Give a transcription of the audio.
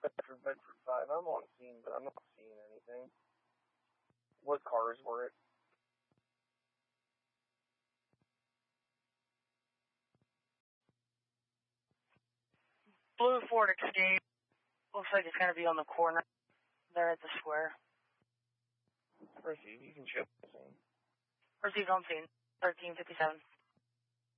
Bedford 5. I'm on scene, but I'm not seeing anything. What cars were it? Blue Ford Escape. Looks like it's going to be on the corner there at the square. Receive, you can check the scene. Received on scene, 1357.